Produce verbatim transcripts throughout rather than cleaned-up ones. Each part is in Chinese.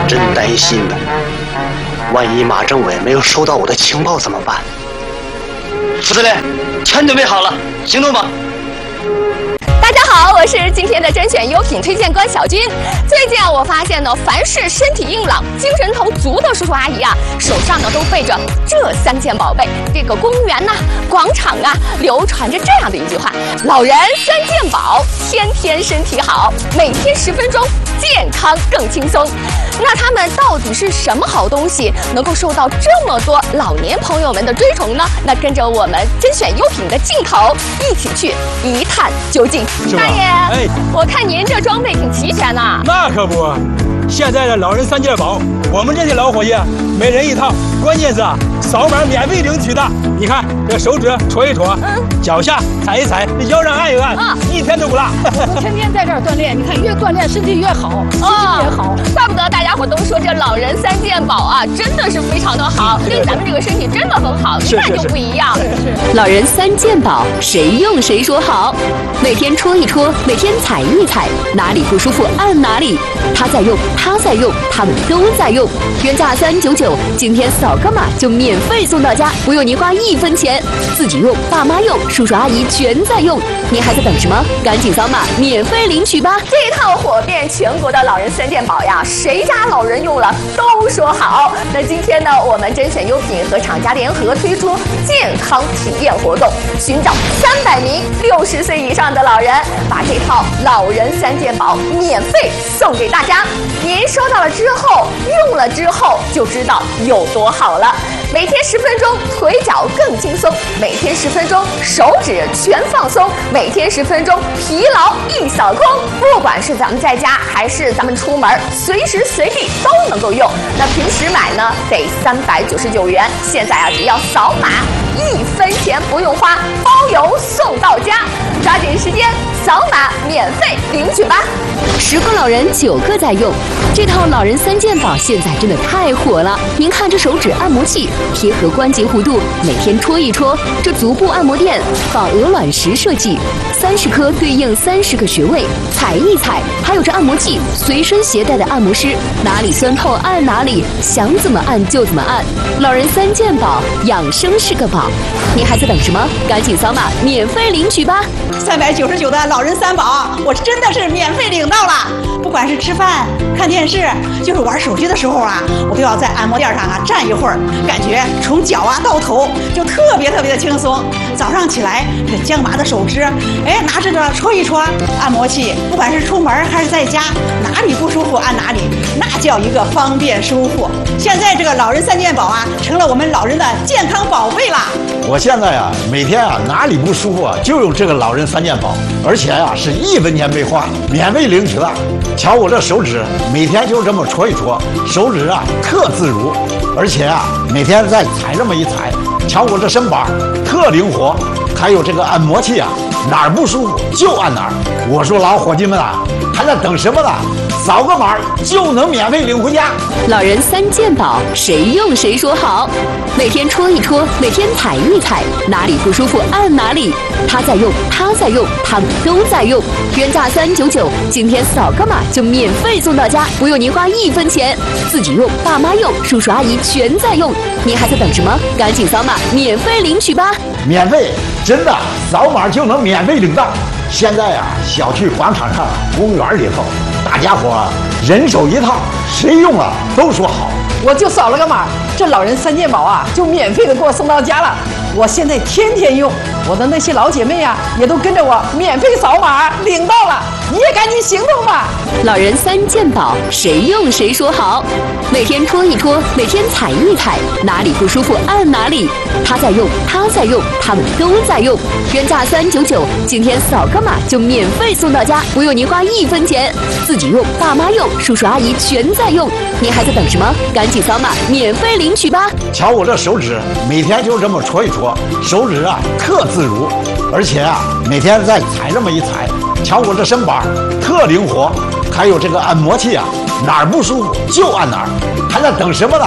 真担心呢。万一马政委没有收到我的情报怎么办？副司令，全准备好了，行动吧！ 大家好，我是今天的甄选优品推荐官小军。最近啊，我发现呢，凡是身体硬朗、精神头足的叔叔阿姨啊，手上呢都背着这三件宝贝。这个公园呐、啊、广场啊，流传着这样的一句话：老人三件宝，天天身体好，每天十分钟，健康更轻松。那他们到底是什么好东西，能够受到这么多老年朋友们的追崇呢？那跟着我们甄选优品的镜头，一起去一探究竟。大爷，哎，我看您这装备挺齐全呐。 那可不，现在的老人三件宝，我们这些老伙计每人一套，关键是啊，扫码免费领取的。你看这手指戳一戳，嗯，脚下踩一踩，腰上按一按，啊，一天都不落。 我天天在这儿锻炼，你看越锻炼身体越好，心情也好。 怪不得大家伙都说这老人三件宝啊，真的是非常的好，对咱们这个身体真的很好，一看就不一样。 老人三件宝，谁用谁说好。每天戳一戳，每天踩一踩，哪里不舒服按哪里。他在用，他在用，他们都在用。原价三九九，今天扫个码就免费送到家，不用您花一分钱。自己用，爸妈用，叔叔阿姨全在用。您还在等什么？赶紧扫码免费领取吧！ 这套火遍全国的老人三件宝呀，谁家老人用了都说好。那今天呢，我们甄选优品和厂家联合推出健康体验活动，寻找三百名六十岁以上的老人，把这套老人三件宝免费送给大家。您收到了之后，用了之后就知道有多好了。每天十分钟，腿脚更轻松；每天十分钟，手指全放松；每天十分钟，疲劳一扫空。不管是咱们在家还是咱们出门，随时随地都能够用。那平时买呢，得三百九十九元，现在啊，只要扫码，一分钱不用花，包邮送到家。抓紧时间扫码免费领取吧！ 十个老人九个在用，这套老人三件宝现在真的太火了。您看这手指按摩器贴合关节弧度，每天戳一戳。这足部按摩垫仿鹅卵石设计，三十颗对应三十个穴位，踩一踩。还有这按摩器随身携带的按摩师，哪里酸痛按哪里，想怎么按就怎么按。老人三件宝，养生是个宝。您还在等什么？赶紧扫码免费领取吧！ 三百九十九的老人三宝，我真的是免费领到了。不管是吃饭、看电视，就是玩手机的时候啊，我都要在按摩垫上啊站一会儿，感觉从脚啊到头就特别特别的轻松。早上起来，这僵麻的手指，哎，拿着这戳一戳按摩器，不管是出门还是在家，哪里不舒服按哪里，那叫一个方便舒服。现在这个老人三件宝啊，成了我们老人的健康宝贝啦。 我现在啊，每天啊哪里不舒服啊，就用这个老人三件宝，而且啊是一分钱没花，免费领取的。瞧我这手指，每天就这么戳一戳，手指啊特自如，而且啊每天再踩这么一踩，瞧我这身板特灵活。还有这个按摩器啊，哪儿不舒服就按哪儿。我说老伙计们啊，还在等什么呢？扫个码就能免费领回家。 老人三件宝，谁用谁说好。每天戳一戳，每天踩一踩，哪里不舒服按哪里。他在用，他在用，他们都在用。原价三九九，今天扫个码就免费送到家，不用您花一分钱。自己用，爸妈用，叔叔阿姨全在用。您还在等什么？赶紧扫码免费领取吧！ 免费，真的，扫码就能免费领到。现在啊，小区广场上、公园里头，大家伙人手一套，谁用了都说好。 我就扫了个码，这老人三件宝啊，就免费的给我送到家了。我现在天天用，我的那些老姐妹啊，也都跟着我免费扫码领到了。你也赶紧行动吧！ 老人三件宝，谁用谁说好。每天戳一戳，每天踩一踩，哪里不舒服按哪里。他在用，他在用，他们都在用。原价三九九，今天扫个码就免费送到家，不用您花一分钱。自己用，爸妈用，叔叔阿姨全在用。您还在等什么？赶紧扫码免费领取吧！ 瞧我这手指，每天就这么戳一戳，手指啊特自如，而且啊每天再踩这么一踩，瞧我这身板特灵活。还有这个按摩器啊，哪儿不舒服就按哪儿。还在等什么呢？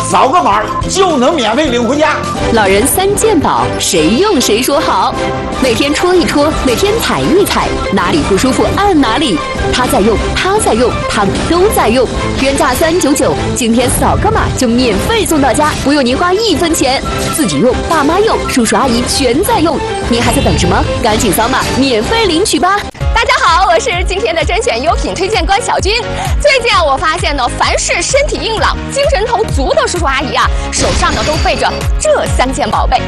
扫个码就能免费领回家。 老人三件宝，谁用谁说好。每天戳一戳，每天踩一踩，哪里不舒服按哪里。他在用，他在用，他们都在用。原价三九九，今天扫个码就免费送到家，不用您花一分钱。自己用，爸妈用，叔叔阿姨全在用。您还在等什么？赶紧扫码免费领取吧！ 大家好，我是今天的甄选优品推荐官小军。最近啊，我发现呢，凡是身体硬朗、精神头足的叔叔阿姨啊，手上呢都背着这三件宝贝。